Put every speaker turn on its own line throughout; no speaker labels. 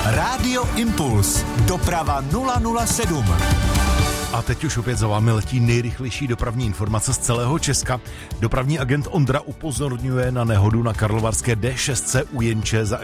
Rádio Impuls. Doprava 007. A teď už opět za vámi letí nejrychlejší dopravní informace z celého Česka. Dopravní agent Ondra upozorňuje na nehodu na karlovarské D6 u Jenče za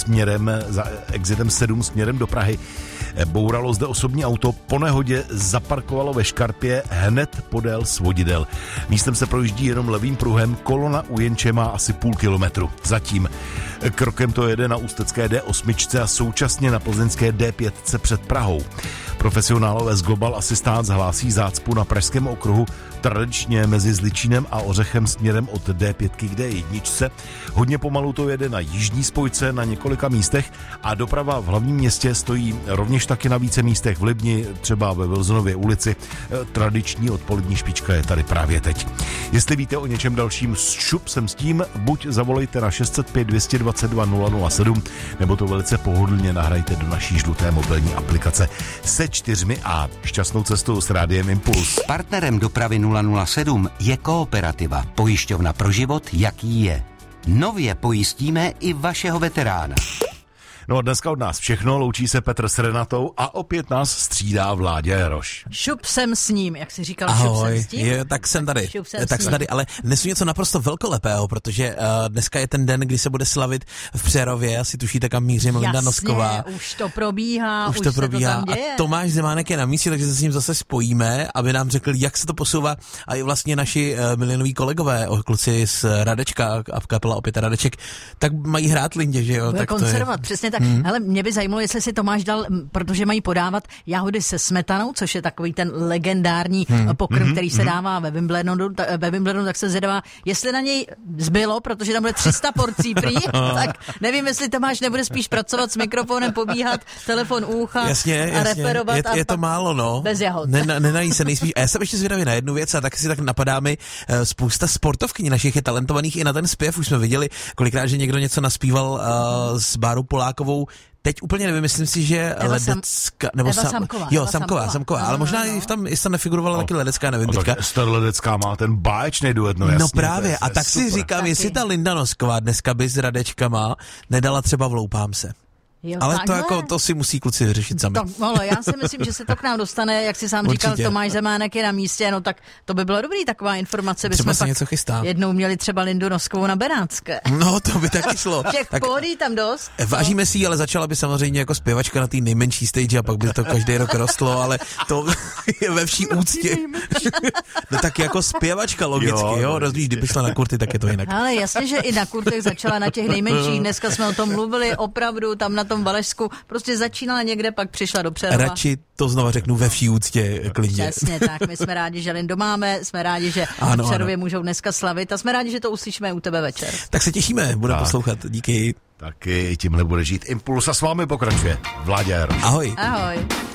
exitem 7 směrem do Prahy. Bouralo zde osobní auto, po nehodě zaparkovalo ve škarpě hned podél svodidel. Místem se projíždí jenom levým pruhem, kolona u Jenče má asi půl kilometru. Zatím krokem to jede na ústecké D8 a současně na plzeňské D5 před Prahou. Profesionálové z Global Assistance hlásí zácpu na pražském okruhu, tradičně mezi Zličínem a Ořechem směrem od D5 k D1. Hodně pomalu to jede na jižní spojce na několika místech a doprava v hlavním městě stojí rovněž taky na více místech v Libni, třeba ve Wilsonově ulici. Tradiční odpolední špička je tady právě teď. Jestli víte o něčem dalším, šup sem s tím, buď zavolejte na 605 222 007, nebo to velice pohodlně nahrajte do naší žluté mobilní aplikace se 4A. Šťastnou cestou s Rádiem Impuls.
Partnerem dopravy 007 je Kooperativa, pojišťovna pro život, jaký je. Nově pojistíme i vašeho veterána.
No a dneska od nás všechno, loučí se Petr s Renatou a opět nás střídá Vláďa Jaroš.
Šup sem s ním, jak jsi říkal.
Ahoj,
šup sem s tím?
je, tak jsem tady, ale nesu něco naprosto velkolepého, protože dneska je ten den, kdy se bude slavit v Přerově, asi tušíte, kam míří Melinda Nosková.
Už to probíhá,
už to probíhá
se to tam děje.
A Tomáš Zemánek je na místě, takže se s ním zase spojíme, aby nám řekl, jak se to posouvá, a i vlastně naši milionoví kolegové, kluci z Radečka a kapela opět Radeček, tak mají hrát Lindě, že jo?
Bude
tak
koncervovat,
to je...
přesně tak. Hele, mě by zajímalo, jestli si Tomáš dal, protože mají podávat jahody se smetanou, což je takový ten legendární pokrm, který se dává ve Wimbledonu, tak se zvědavá, jestli na něj zbylo, protože tam bude 300 porcí prý, tak nevím, jestli Tomáš nebude spíš pracovat s mikrofonem, pobíhat, telefon u ucha a referovat.
Je to málo, no.
Bez jahod.
Nenají se nejspíš. A já jsem ještě zvědavý na jednu věc a tak si tak napadá mi spousta sportovkyní našich je talentovaných i na ten zpěv. Už jsme viděli kolikrát, že někdo něco naspíval s Bárou Polákovou. Teď úplně nevím, myslím si, že Ledecká, nebo
Samková.
Jo, Samková, ale možná i tam nefigurovala taky Ledecká, nevím teďka.
Ester Ledecká má ten báječný duet, no jasný.
No právě, a tak
super.
si říkám, jestli ta Linda Nosková dneska by s Radečkama nedala třeba Vloupám se.
Jo,
ale
takhle.
to si musí kluci vyřešit sami.
Já si myslím, že se to k nám dostane, jak si sám říkal, Tomáš Zemánek je na místě, no tak to by bylo dobrý, taková informace.
Třeba se něco chystá.
Jednou měli třeba Lindu Noskovou na Benátské.
No, to by taky šlo.
Těch pódií tam dost.
Vážíme si ji, ale začala by samozřejmě jako zpěvačka na té nejmenší stage a pak by to každý rok rostlo, ale to je ve vší úctě. No tak jako zpěvačka logicky, jo, rozumíš, kdyby šla na kurty, tak je to jinak.
Ale jasně, že i na kurtech začala na těch nejmenších, dneska jsme o tom mluvili, opravdu tam na tom Valašsku, prostě začínala někde, pak přišla do Přerova.
Radši to znova řeknu ve vší úctě, klidně.
Přesně tak, my jsme rádi, že Lindu máme, jsme rádi, že v Přerově můžou dneska slavit a jsme rádi, že to uslyšíme u tebe večer.
Tak se těšíme, budeme poslouchat, díky.
Taky tímhle bude žít Impuls a s vámi pokračuje Vláďa Jaroš.
Ahoj.
Ahoj.